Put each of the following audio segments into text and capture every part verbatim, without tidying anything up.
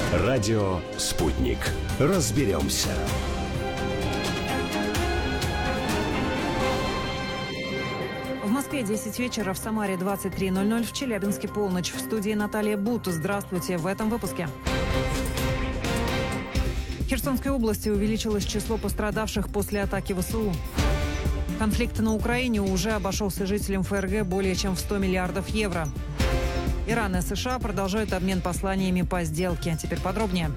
Радио «Спутник». Разберемся. В Москве десять вечера, в Самаре двадцать три ноль ноль, в Челябинске полночь. В студии Наталья Бут. Здравствуйте. В этом выпуске. В Херсонской области увеличилось число пострадавших после атаки ВСУ. Конфликт на Украине уже обошелся жителям ФРГ более чем в сто миллиардов евро. Иран и США продолжают обмен посланиями по сделке. Теперь подробнее.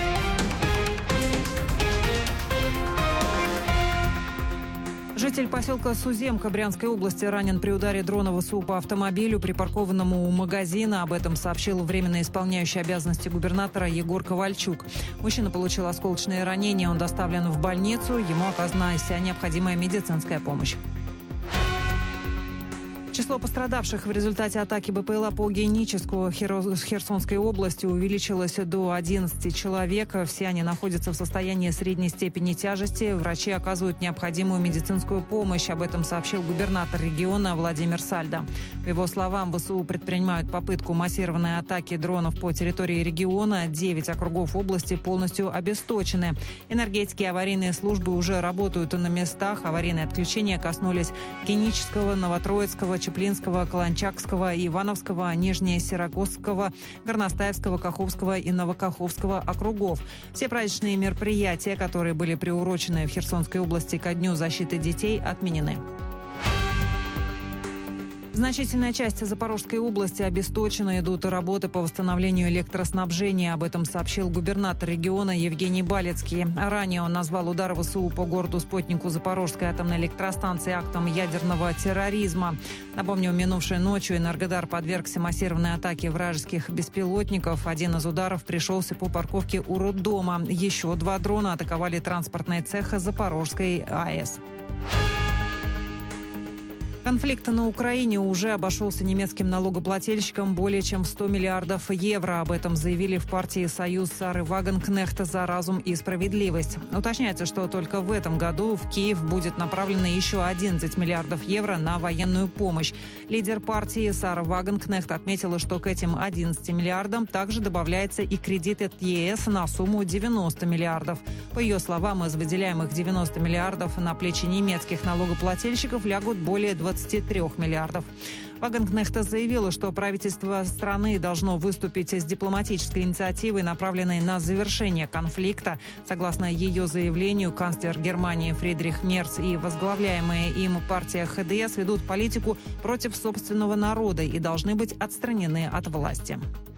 Житель поселка Суземка Брянской области ранен при ударе дрона ВСУ по автомобилю, припаркованному у магазина. Об этом сообщил временно исполняющий обязанности губернатора Егор Ковальчук. Мужчина получил осколочные ранения, он доставлен в больницу. Ему оказана вся необходимая медицинская помощь. Число пострадавших в результате атаки БПЛА по Геническу Херсонской области увеличилось до одиннадцати человек. Все они находятся в состоянии средней степени тяжести. Врачи оказывают необходимую медицинскую помощь. Об этом сообщил губернатор региона Владимир Сальдо. По его словам, ВСУ предпринимают попытку массированной атаки дронов по территории региона. Девять округов области полностью обесточены. Энергетики и аварийные службы уже работают на местах. Аварийные отключения коснулись Генического, Новотроицкого, Чеплинского, Каланчакского, Ивановского, Нижнесерогосского, Горностаевского, Каховского и Новокаховского округов. Все праздничные мероприятия, которые были приурочены в Херсонской области ко Дню защиты детей, отменены. Значительная часть Запорожской области обесточена. Идут работы по восстановлению электроснабжения. Об этом сообщил губернатор региона Евгений Балецкий. Ранее он назвал удар ВСУ по городу-спутнику Запорожской атомной электростанции актом ядерного терроризма. Напомню, минувшей ночью Энергодар подвергся массированной атаке вражеских беспилотников. Один из ударов пришелся по парковке у роддома. Еще два дрона атаковали транспортный цех Запорожской АЭС. Конфликт на Украине уже обошелся немецким налогоплательщикам более чем в сто миллиардов евро. Об этом заявили в партии «Союз Сары Вагенкнехта за разум и справедливость». Уточняется, что только в этом году в Киев будет направлено еще одиннадцать миллиардов евро на военную помощь. Лидер партии Сара Вагенкнехт отметила, что к этим одиннадцати миллиардам также добавляется и кредит от ЕС на сумму девяносто миллиардов. По ее словам, из выделяемых девяноста миллиардов на плечи немецких налогоплательщиков лягут более двадцати трёх миллиардов. Вагенкнехта заявила, что правительство страны должно выступить с дипломатической инициативой, направленной на завершение конфликта. Согласно ее заявлению, канцлер Германии Фридрих Мерц и возглавляемая им партия ХДС ведут политику против собственного народа и должны быть отстранены от власти.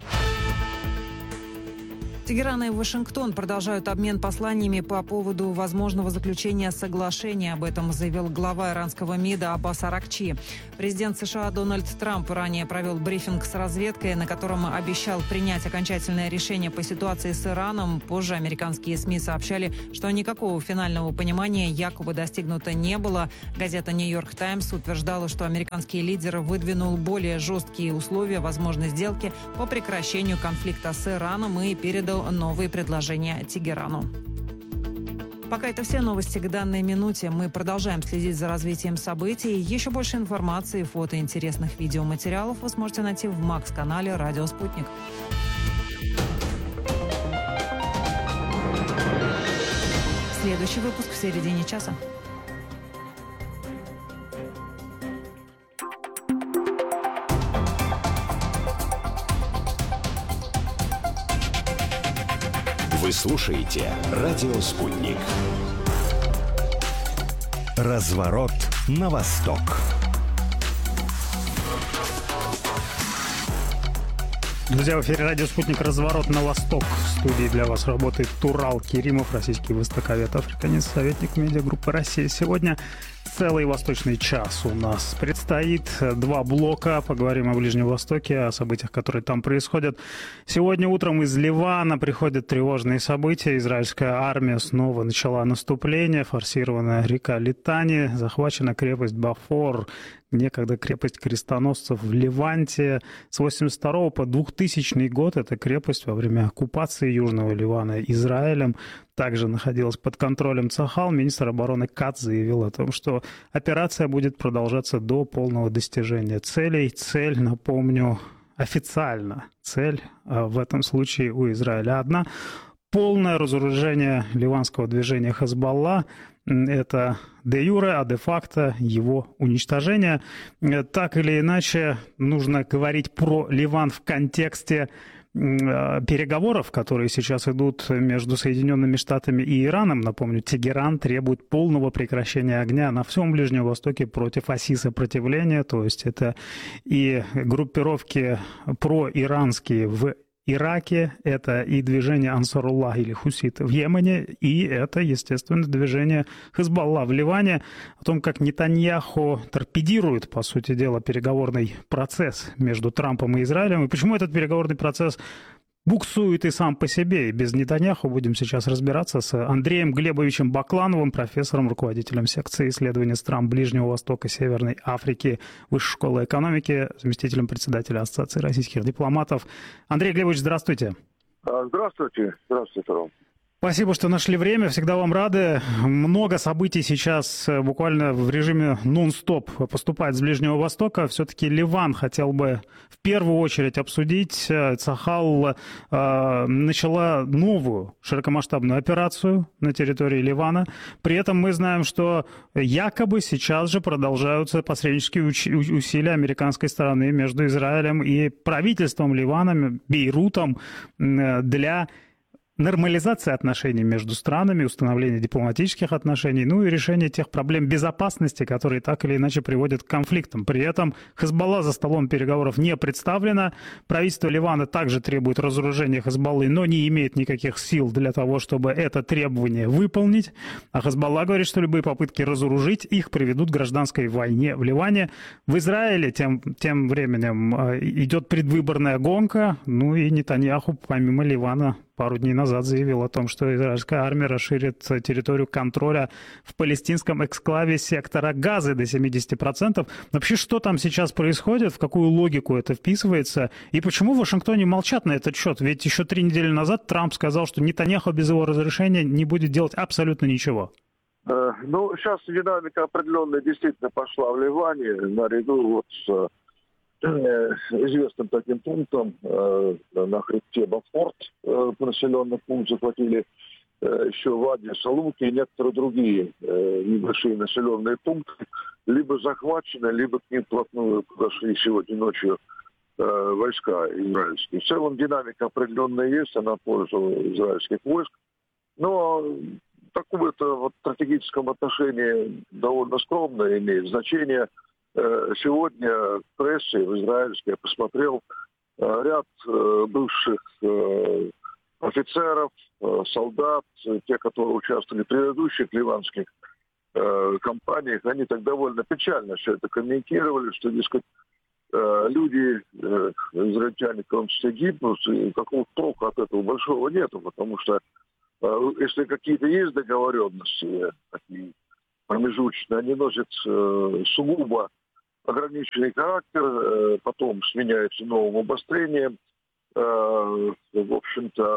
Тегеран и Вашингтон продолжают обмен посланиями по поводу возможного заключения соглашения. Об этом заявил глава иранского МИДа Аббас Аракчи. Президент США Дональд Трамп ранее провел брифинг с разведкой, на котором обещал принять окончательное решение по ситуации с Ираном. Позже американские СМИ сообщали, что никакого финального понимания якобы достигнуто не было. Газета «Нью-Йорк Таймс» утверждала, что американский лидер выдвинул более жесткие условия возможной сделки по прекращению конфликта с Ираном и передал новые предложения Тегерану. Пока это все новости к данной минуте. Мы продолжаем следить за развитием событий. Еще больше информации, фото и интересных видеоматериалов вы сможете найти в Макс-канале «Радио Спутник». Следующий выпуск в середине часа. Вы слушаете «Радио Спутник». Разворот на восток. Друзья, в эфире «Радио Спутник», разворот на восток. В студии для вас работает Турал Керимов, российский востоковед, африканец, советник медиагруппы «Россия». Сегодня целый восточный час у нас предстоит. Два блока. Поговорим о Ближнем Востоке, о событиях, которые там происходят. Сегодня утром из Ливана приходят тревожные события. Израильская армия снова начала наступление. Форсирована река Литани. Захвачена крепость Бафор, некогда крепость крестоносцев в Ливанте. С восемьдесят второго по двухтысячный год эта крепость во время оккупации Южного Ливана Израилем также находилась под контролем Цахал. Министр обороны Кац заявил о том, что операция будет продолжаться до полного достижения целей. Цель, напомню, официально цель в этом случае у Израиля одна – полное разоружение ливанского движения Хезболла. Это де-юре, а де-факто его уничтожение. Так или иначе, нужно говорить про Ливан в контексте переговоров, которые сейчас идут между Соединенными Штатами и Ираном. Напомню, Тегеран требует полного прекращения огня на всем Ближнем Востоке против оси сопротивления, то есть это и группировки проиранские в Ираке, это и движение Ансаруллах или хуситы в Йемене, и это, естественно, движение Хезболла в Ливане. О том, как Нетаньяху торпедирует, по сути дела, переговорный процесс между Трампом и Израилем, и почему этот переговорный процесс буксует и сам по себе. И без Нетаньяху будем сейчас разбираться с Андреем Глебовичем Баклановым, профессором, руководителем секции исследований стран Ближнего Востока, Северной Африки, Высшей школы экономики, заместителем председателя Ассоциации российских дипломатов. Андрей Глебович, здравствуйте. Здравствуйте. Здравствуйте, Ром. Спасибо, что нашли время. Всегда вам рады. Много событий сейчас буквально в режиме нон-стоп поступает с Ближнего Востока. Все-таки Ливан хотел бы в первую очередь обсудить. Цахал э, начала новую широкомасштабную операцию на территории Ливана. При этом мы знаем, что якобы сейчас же продолжаются посреднические усилия американской стороны между Израилем и правительством Ливана, Бейрутом, для нормализации отношений между странами, установления дипломатических отношений, ну и решение тех проблем безопасности, которые так или иначе приводят к конфликтам. При этом Хезболла за столом переговоров не представлена. Правительство Ливана также требует разоружения Хезболлы, но не имеет никаких сил для того, чтобы это требование выполнить. А Хезболла говорит, что любые попытки разоружить их приведут к гражданской войне в Ливане. В Израиле тем, тем временем идет предвыборная гонка, ну и Нетаньяху помимо Ливана пару дней назад заявил о том, что израильская армия расширит территорию контроля в палестинском эксклаве сектора Газы до семьдесят процентов. Вообще, что там сейчас происходит, в какую логику это вписывается, и почему в Вашингтоне молчат на этот счет? Ведь еще три недели назад Трамп сказал, что Нетаньяху без его разрешения не будет делать абсолютно ничего. Ну, сейчас динамика определенная действительно пошла в Ливане, наряду вот с известным таким пунктом э, на хребте Бафорт, э, населенный пункт захватили, э, еще Вади, Салуки и некоторые другие э, небольшие населенные пункты, либо захвачены, либо к ним вплотную подошли сегодня ночью э, войска израильские. В целом динамика определенная есть, она в пользу израильских войск, но такое-то вот стратегическом отношении довольно скромное имеет значение. Сегодня в прессе в израильской я посмотрел ряд бывших офицеров, солдат, те, которые участвовали в предыдущих ливанских кампаниях, они так довольно печально все это комментировали, что, дескать, люди, израильтяне, в том числе, гибнут, и какого толка от этого большого нету, потому что если какие-то есть договоренности, такие промежуточные, они носят сугубо ограниченный характер, потом сменяется новым обострением. В общем-то,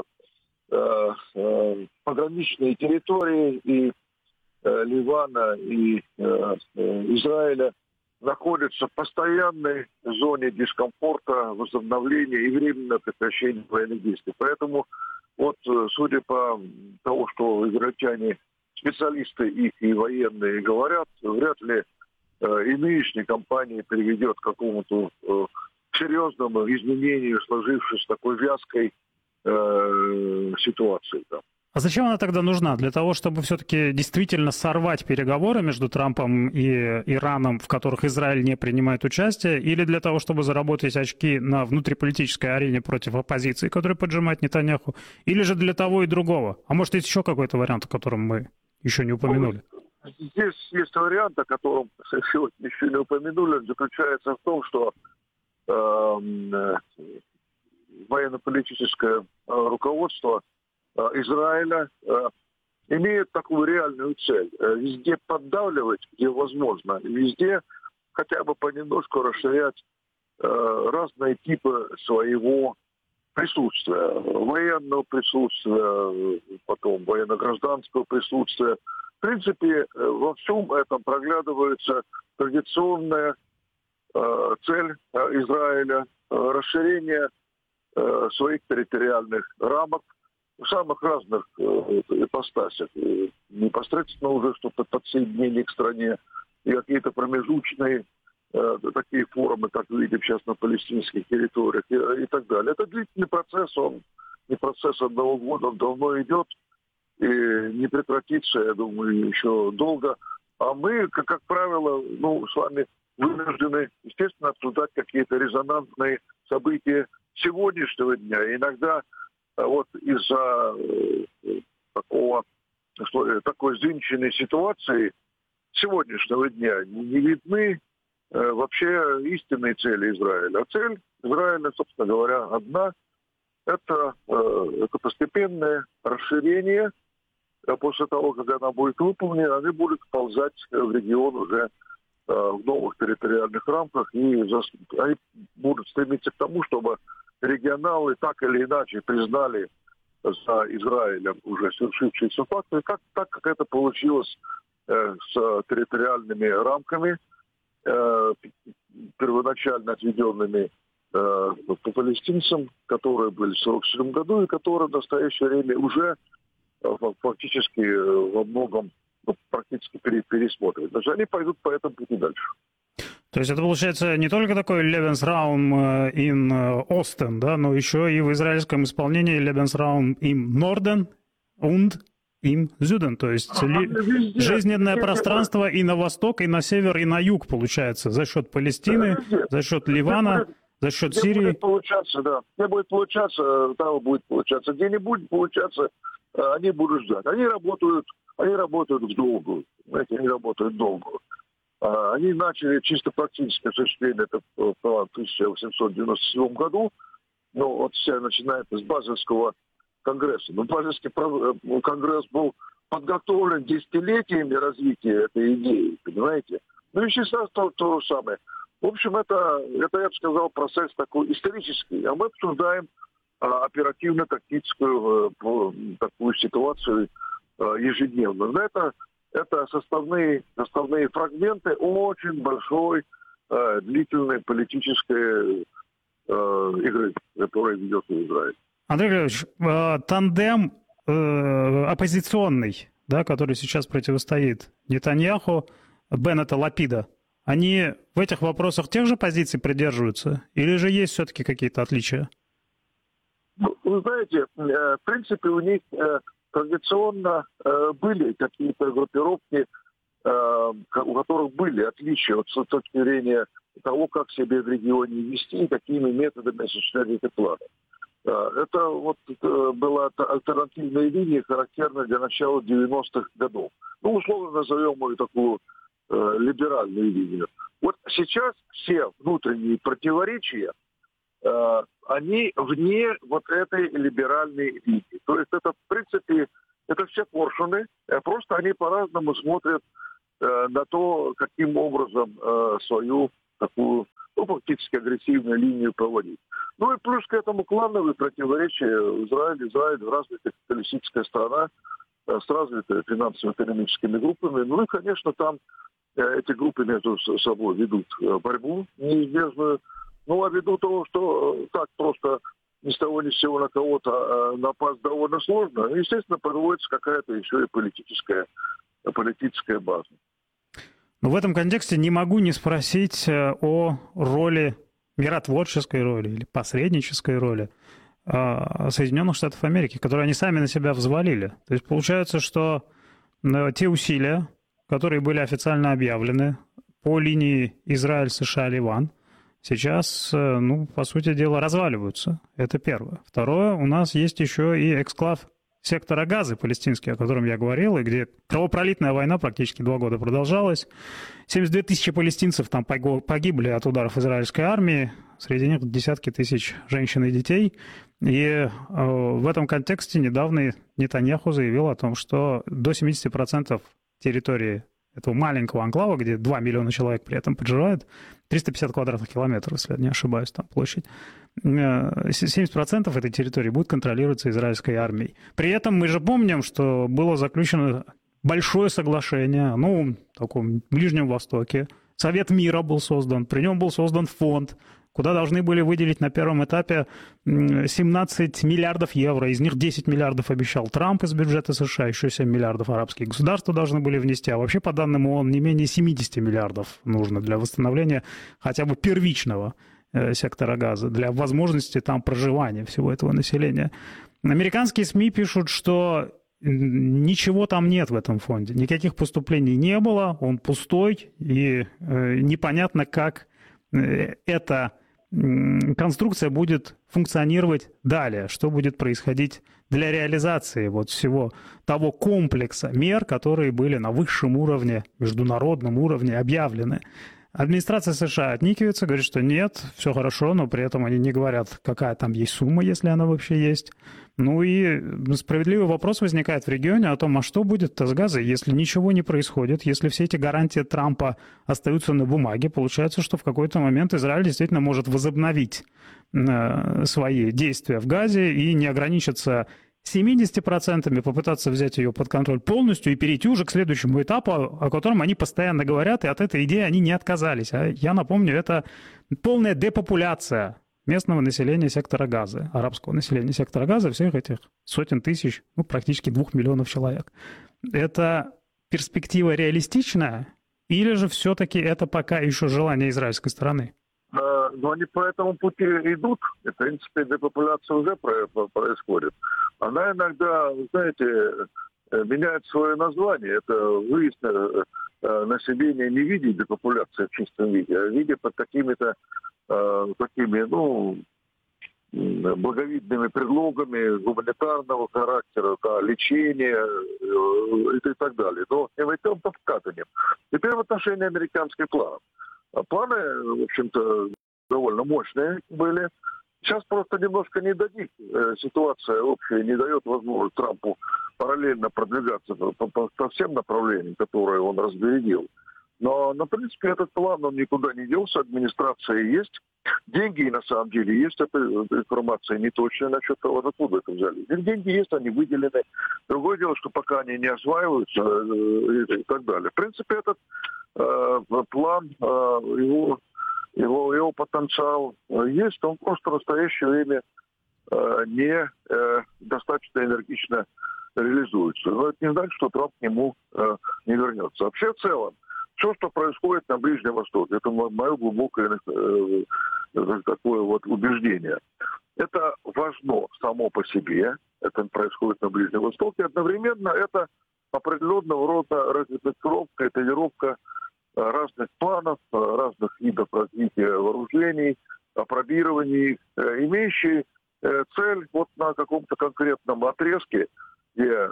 пограничные территории и Ливана, и Израиля находятся в постоянной зоне дискомфорта, возобновления и временного прекращения военных действий. Поэтому, вот, судя по тому, что израильтяне, специалисты их и военные говорят, вряд ли и нынешняя кампания приведет к какому-то э, серьезному изменению сложившейся такой вязкой э, ситуации. Да. А зачем она тогда нужна? Для того, чтобы все-таки действительно сорвать переговоры между Трампом и Ираном, в которых Израиль не принимает участие, или для того, чтобы заработать очки на внутриполитической арене против оппозиции, которая поджимает Нетаньяху, или же для того и другого? А может, есть еще какой-то вариант, о котором мы еще не упомянули? Здесь есть вариант, о котором сегодня еще не упомянули, заключается в том, что э, военно-политическое руководство Израиля э, имеет такую реальную цель. Везде поддавливать, где возможно, везде хотя бы понемножку расширять э, разные типы своего присутствия. Военного присутствия, потом военно-гражданского присутствия. В принципе, во всем этом проглядывается традиционная э, цель Израиля расширение своих территориальных рамок в самых разных ипостасях. Непосредственно уже что-то подсоединение к стране и какие-то промежуточные такие форумы, как видим сейчас на палестинских территориях и, и так далее. Это длительный процесс, он не процесс одного года, он давно идет и не прекратится, я думаю, еще долго. А мы, как, как правило, ну, с вами вынуждены, естественно, обсуждать какие-то резонансные события сегодняшнего дня. И иногда вот из-за э, такого, что, такой взвинченной ситуации сегодняшнего дня не видны э, вообще истинные цели Израиля. А цель Израиля, собственно говоря, одна. Это, э, это постепенное расширение. А после того, как она будет выполнена, они будут вползать в регион уже в новых территориальных рамках, и они будут стремиться к тому, чтобы регионалы так или иначе признали за Израилем уже свершившиеся факты, как, так как это получилось э, с территориальными рамками, э, первоначально отведенными э, по палестинцам, которые были в сорок седьмом году и которые в настоящее время уже э, фактически э, во многом практически пересмотрят. Даже они пойдут по этому пути дальше. То есть это получается не только такой Lebensraum in Osten, да, но еще и в израильском исполнении Lebensraum im Norden und im Süden. То есть ага, ли, жизненное везде, пространство везде. И на восток, и на север, и на юг получается за счет Палестины, везде. За счет Ливана, будет, за счет где Сирии. Будет получаться, да. Где будет получаться, там будет получаться. Где не будет получаться, они будут ждать. Они работают Они работают в долгую, знаете, они работают долго. Они начали чисто практическое осуществление это в тысяча восемьсот девяносто седьмом году, но вот все начинает с Базельского конгресса. Но Базельский конгресс был подготовлен десятилетиями развития этой идеи, понимаете? Ну и сейчас то, то же самое. В общем, это, это, я бы сказал, процесс такой исторический. А мы обсуждаем оперативно-тактическую такую ситуацию ежедневно. Но это, это составные, составные фрагменты очень большой э, длительной политической э, игры, которая ведет Израиль. Андрей Григорьевич, э, тандем э, оппозиционный, да, который сейчас противостоит Нетаньяху, Беннета, Лапида, они в этих вопросах тех же позиций придерживаются? Или же есть все-таки какие-то отличия? Ну, вы знаете, э, в принципе, у них... Э, Традиционно э, были какие-то группировки, э, у которых были отличия от, с точки зрения того, как себя в регионе вести и какими методами осуществлять эти планы. Э, это вот э, была альтернативная линия, характерная для начала девяностых годов. Ну, условно назовем ее такую э, либеральную линию. Вот сейчас все внутренние противоречия, э, они вне вот этой либеральной линии. То есть это, в принципе, это все коршуны, просто они по-разному смотрят э, на то, каким образом э, свою такую, ну, фактически агрессивную линию проводить. Ну и плюс к этому клановые противоречия. Израиль, Израиль развитая капиталистическая страна э, с развитыми финансово-экономическими группами. Ну и, конечно, там э, эти группы между собой ведут э, борьбу неизбежную. Ну, а ввиду того, что э, так просто ни с того ни с сего на кого-то э, напасть довольно сложно, естественно, проводится какая-то еще и политическая, политическая база. Но в этом контексте не могу не спросить о роли, миротворческой роли или посреднической роли э, Соединенных Штатов Америки, которые они сами на себя взвалили. То есть получается, что э, те усилия, которые были официально объявлены по линии Израиль, США, Ливан, сейчас, ну, по сути дела, разваливаются. Это первое. Второе, у нас есть еще и эксклав сектора Газы палестинский, о котором я говорил, и где кровопролитная война практически два года продолжалась. семьдесят две тысячи палестинцев там погибли от ударов израильской армии, среди них десятки тысяч женщин и детей. И э, в этом контексте недавно Нетаньяху заявил о том, что до семьдесят процентов территории этого маленького анклава, где два миллиона человек при этом проживают, триста пятьдесят квадратных километров, если я не ошибаюсь, там площадь, семьдесят процентов этой территории будет контролироваться израильской армией. При этом мы же помним, что было заключено большое соглашение, ну, в таком Ближнем Востоке. Совет мира был создан, при нем был создан фонд, куда должны были выделить на первом этапе семнадцать миллиардов евро, из них десять миллиардов обещал Трамп из бюджета США, еще семь миллиардов арабские государства должны были внести, а вообще, по данным ООН, не менее семьдесят миллиардов нужно для восстановления хотя бы первичного сектора Газа, для возможности там проживания всего этого населения. Американские СМИ пишут, что ничего там нет в этом фонде, никаких поступлений не было, он пустой, и э, непонятно, как э, эта э, конструкция будет функционировать далее, что будет происходить для реализации вот всего того комплекса мер, которые были на высшем уровне, международном уровне объявлены. Администрация США отникивается, говорит, что нет, все хорошо, но при этом они не говорят, какая там есть сумма, если она вообще есть. Ну и справедливый вопрос возникает в регионе о том, а что будет с газом, если ничего не происходит, если все эти гарантии Трампа остаются на бумаге. Получается, что в какой-то момент Израиль действительно может возобновить э, свои действия в Газе и не ограничиться семьдесят процентов, попытаться взять ее под контроль полностью и перейти уже к следующему этапу, о котором они постоянно говорят, и от этой идеи они не отказались. А я напомню, это полная депопуляция местного населения сектора Газа, арабского населения сектора Газа, всех этих сотен тысяч, ну, практически двух миллионов человек. Это перспектива реалистичная, или же все-таки это пока еще желание израильской стороны? Но они по этому пути идут. И, в принципе, депопуляция уже происходит. Она иногда, знаете, меняет свое название. Это выезд населения не в виде депопуляции в чистом виде, а в виде под какими-то э, такими, ну, благовидными предлогами гуманитарного характера, да, лечения э, и так далее. Но не в этом-то вкатании. Теперь в отношении американских планов. Планы, в общем-то, довольно мощные были. Сейчас просто немножко не дадит. Ситуация общая не дает возможность Трампу параллельно продвигаться по, по, по всем направлениям, которые он разбередил. Но, но, в принципе, этот план, он никуда не делся, администрация есть. Деньги, на самом деле, есть. Эта информация не точная насчет того, откуда это взяли. Деньги есть, они выделены. Другое дело, что пока они не осваиваются и, и так далее. В принципе, этот э, план, э, его... Его, его потенциал есть, он просто в настоящее время э, не э, достаточно энергично реализуется. Но это не значит, что Трамп к нему э, не вернется. Вообще, в целом, все, что происходит на Ближнем Востоке, это мое глубокое э, такое вот убеждение. Это важно само по себе, это происходит на Ближнем Востоке. Одновременно это определенного рода разметировка и тренировка разных планов, разных видов развития вооружений, опробирования их, имеющие цель вот на каком-то конкретном отрезке, где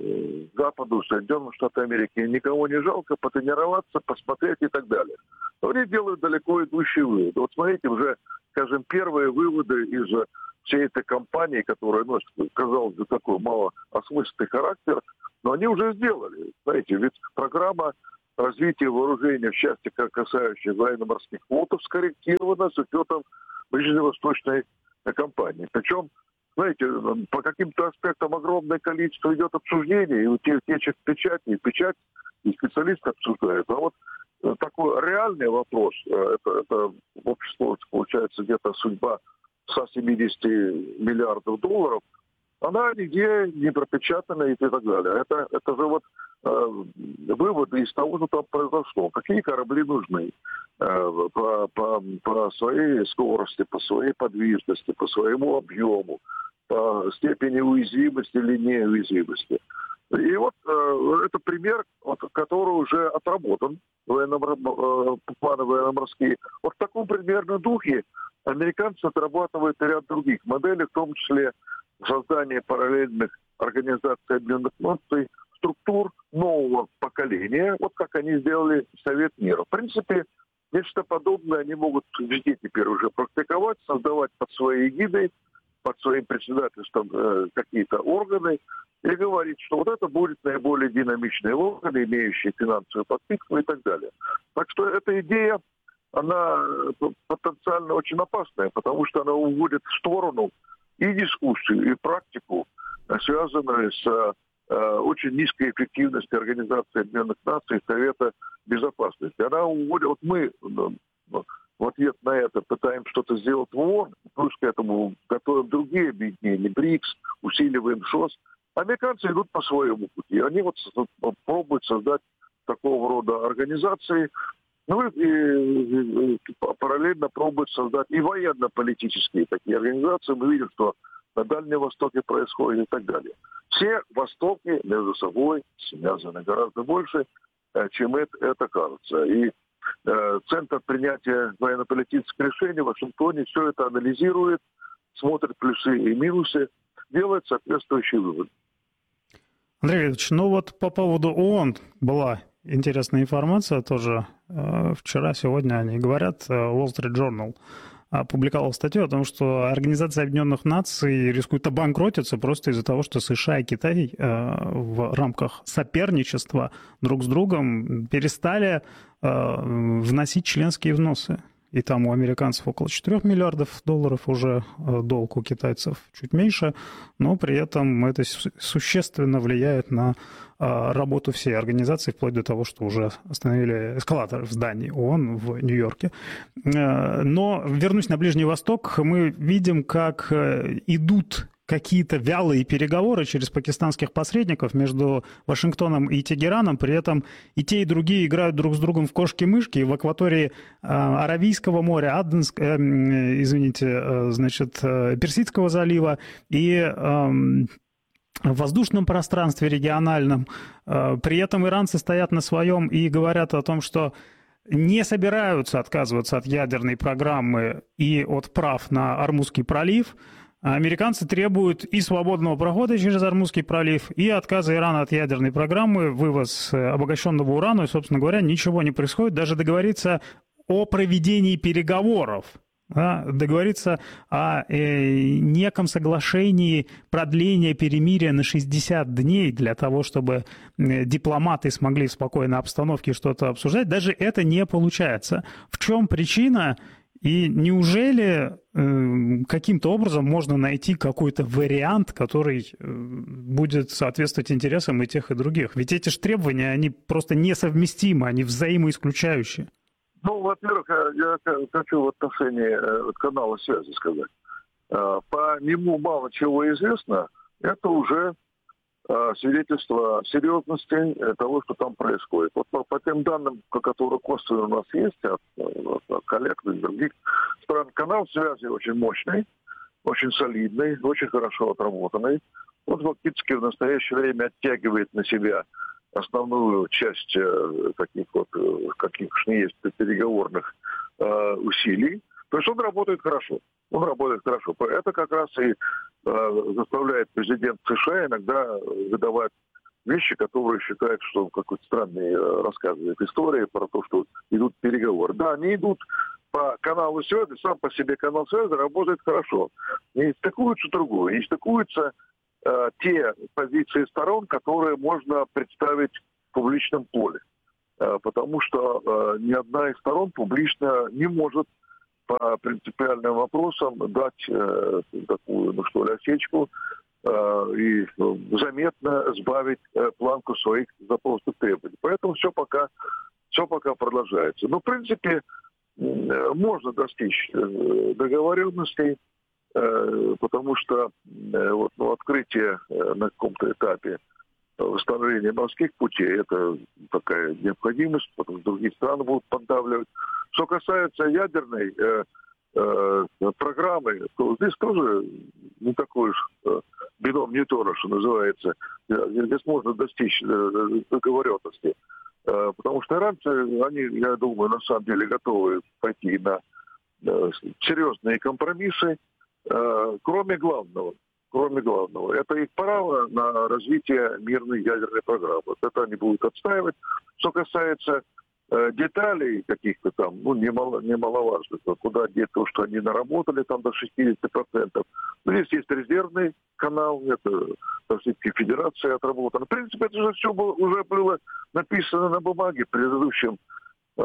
Западу, Соединенным Штатам Америки никого не жалко, потренироваться, посмотреть и так далее. Но они делают далеко идущие выводы. Вот смотрите, уже, скажем, первые выводы из всей этой кампании, которая носит, казалось бы, такой малоосмысленный характер, но они уже сделали. Знаете, ведь программа развитие вооружения в части, касающейся военно-морских флотов, скорректировано с учетом ближневосточной кампании. Причем, знаете, по каким-то аспектам огромное количество идет обсуждений, и утечек печати, и печать, и специалисты обсуждают. А вот такой реальный вопрос, это, это в обществе получается где-то судьба ста семидесяти миллиардов долларов, она нигде не пропечатана и так далее. Это, это же вот э, выводы из того, что там произошло. Какие корабли нужны э, по, по, по своей скорости, по своей подвижности, по своему объему, по степени уязвимости или неуязвимости. И вот э, это пример, вот, который уже отработан, военно, э, планы военно-морские. Вот в таком примерном духе американцы отрабатывают ряд других моделей, в том числе создание параллельных организаций Объединенных Наций, структур нового поколения, вот как они сделали Совет мира. В принципе, нечто подобное они могут везде теперь уже практиковать, создавать под своей эгидой, под своим председательством э, какие-то органы и говорить, что вот это будет наиболее динамичные органы, имеющие финансовую подпитку и так далее. Так что эта идея, она потенциально очень опасная, потому что она уводит в сторону и дискуссию, и практику, связанную с э, очень низкой эффективностью Организации Объединенных Наций и Совета Безопасности. Она уводит, вот мы, в ответ на это пытаемся что-то сделать в ООН, плюс к этому готовим другие объединения, БРИКС, усиливаем ШОС, американцы идут по своему пути. Они вот пробуют создать такого рода организации, ну и, и, и параллельно пробуют создать и военно-политические такие организации. Мы видим, что на Дальнем Востоке происходит и так далее. Все Востоки между собой связаны гораздо больше, чем это, это кажется. И э, Центр принятия военно-политических решений в Вашингтоне все это анализирует, смотрит плюсы и минусы, делает соответствующие выводы. Андрей Викторович, ну вот по поводу ООН была интересная информация тоже. Вчера, сегодня они говорят, Wall Street Journal опубликовал статью о том, что Организация Объединенных Наций рискует обанкротиться просто из-за того, что США и Китай в рамках соперничества друг с другом перестали вносить членские взносы. И там у американцев около четырёх миллиардов долларов уже долг, у китайцев чуть меньше, но при этом это существенно влияет на работу всей организации, вплоть до того, что уже остановили эскалатор в здании ООН в Нью-Йорке. Но вернусь на Ближний Восток, мы видим, как идут какие-то вялые переговоры через пакистанских посредников между Вашингтоном и Тегераном, при этом и те, и другие играют друг с другом в кошки-мышки. В акватории э, Аравийского моря, Аденск, э, извините, э, значит, э, Персидского залива и э, в воздушном пространстве региональном. Э, при этом иранцы стоят на своем и говорят о том, что не собираются отказываться от ядерной программы и от прав на Ормузский пролив. Американцы требуют и свободного прохода через Ормузский пролив, и отказа Ирана от ядерной программы, вывоз обогащенного урана, и, собственно говоря, ничего не происходит. Даже договориться о проведении переговоров, да, договориться о э, неком соглашении продления перемирия на шестьдесят дней для того, чтобы дипломаты смогли в спокойной обстановке что-то обсуждать, даже это не получается. В чем причина? И неужели э, каким-то образом можно найти какой-то вариант, который э, будет соответствовать интересам и тех, и других? Ведь эти же требования, они просто несовместимы, они взаимоисключающие. Ну, во-первых, я хочу в отношении э, канала связи сказать. Э, по нему мало чего известно, это уже э, свидетельство серьезности того, что там происходит. Вот по, по тем данным, которые косвенно у нас есть от, от коллег из других стран, канал связи очень мощный, очень солидный, очень хорошо отработанный. Он фактически в настоящее время оттягивает на себя основную часть э, таких вот, э, каких же есть, переговорных э, усилий. То есть он работает хорошо. Он работает хорошо. Это как раз и э, заставляет президент США иногда выдавать вещи, которые считают, что какой-то странный э, рассказывает истории про то, что идут переговоры. Да, они идут по каналу связи, сам по себе канал связи работает хорошо. Не стыкуются другое, не стыкуются э, те позиции сторон, которые можно представить в публичном поле. Э, потому что э, ни одна из сторон публично не может по принципиальным вопросам дать э, такую, ну что ли, осечку э, и заметно сбавить э, планку своих запросов требований. Поэтому все пока, все пока продолжается. Но, в принципе, э, можно достичь э, договоренностей, э, потому что э, вот, ну, открытие э, на каком-то этапе восстановления морских путей – это такая необходимость, потому что другие страны будут поддавливать. Что касается ядерной э, э, программы, то здесь тоже не такой уж э, бином Ньютона, что называется. Здесь можно достичь э, договоренности. Э, потому что иранцы, они, я думаю, на самом деле готовы пойти на э, серьезные компромиссы, э, кроме главного. Кроме главного. Это их право на развитие мирной ядерной программы. Вот это они будут отстаивать. Что касается э, деталей каких-то там, ну, немало, немаловажных, куда деть то, что они наработали там до шестьдесят процентов. Но здесь есть резервный канал, это Российская Федерация отработана. В принципе, это же все было, уже было написано на бумаге в предыдущем э,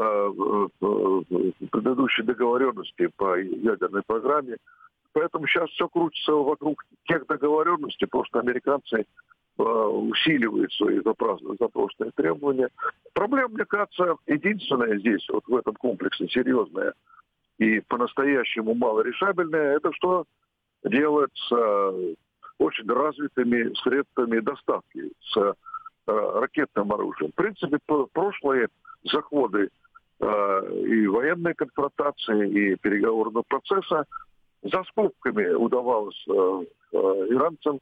э, предыдущей договоренности по ядерной программе. Поэтому сейчас все крутится вокруг тех договоренностей, просто американцы э, усиливают свои запросные требования. Проблема, мне кажется, единственная здесь, вот в этом комплексе, серьезная, и по-настоящему малорешабельное, это что делать с очень развитыми средствами доставки, с ракетным оружием. В принципе, прошлые заходы и военной конфронтации, и переговорного процесса за скобками удавалось иранцам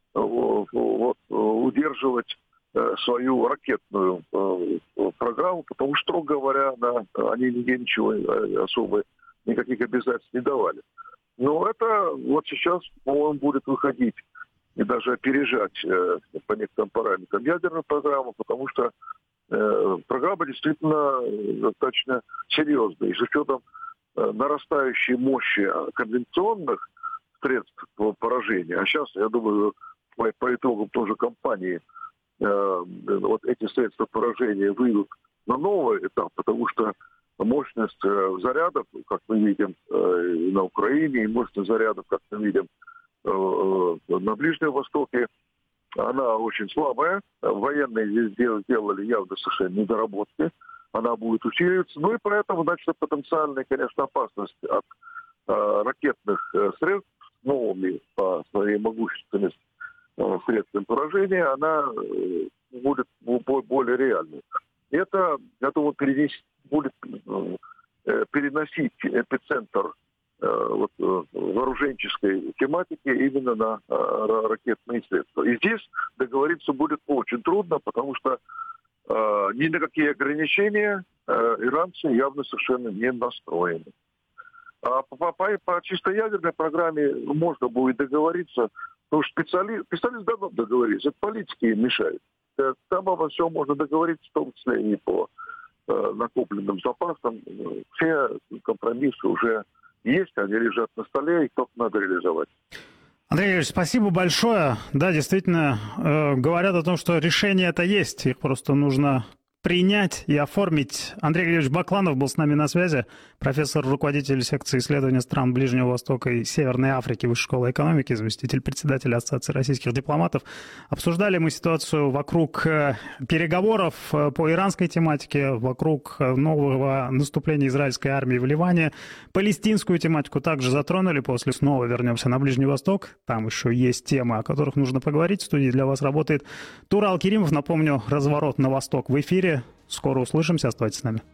вот, удерживать свою ракетную программу, потому что, строго говоря, на, они нигде ничего особо, никаких обязательств не давали. Но это вот сейчас, по-моему, будет выходить и даже опережать э, по некоторым параметрам ядерную программу, потому что э, программа действительно достаточно серьезная. И с учетом э, нарастающей мощи конвенционных средств поражения, а сейчас, я думаю, по, по итогам тоже кампании э, вот эти средства поражения выйдут на новый этап, потому что мощность э, зарядов, как мы видим э, на Украине, и мощность зарядов, как мы видим э, на Ближнем Востоке, она очень слабая. Военные здесь сделали явно совершенно недоработки. Она будет усиливаться. Ну и поэтому, значит, потенциальная, конечно, опасность от э, ракетных э, средств с новыми по своей могущественности э, средствами поражения, она э, будет более реальной. Это, я думаю, перенести, будет э, переносить эпицентр э, вот, э, вооруженческой тематики именно на э, ракетные средства. И здесь договориться будет очень трудно, потому что э, ни на какие ограничения э, иранцы явно совершенно не настроены. А по, по, по чисто ядерной программе можно будет договориться, потому что специалисты, специалисты давно договорились, это политики им мешают. Там обо всем можно договориться, в том числе и по э, накопленным запасам. Все компромиссы уже есть, они лежат на столе, их только надо реализовать. Андрей Юрьевич, спасибо большое. Да, действительно, э, говорят о том, что решение это есть, их просто нужно принять и оформить. Андрей Юрьевич Бакланов был с нами на связи, профессор, руководитель секции исследования стран Ближнего Востока и Северной Африки Высшей школы экономики, заместитель председателя Ассоциации российских дипломатов. Обсуждали мы ситуацию вокруг переговоров по иранской тематике, вокруг нового наступления израильской армии в Ливане. Палестинскую тематику также затронули. После снова вернемся на Ближний Восток. Там еще есть темы, о которых нужно поговорить. В студии для вас работает Турал Керимов. Напомню, разворот на восток в эфире. Скоро услышимся. Оставайтесь с нами.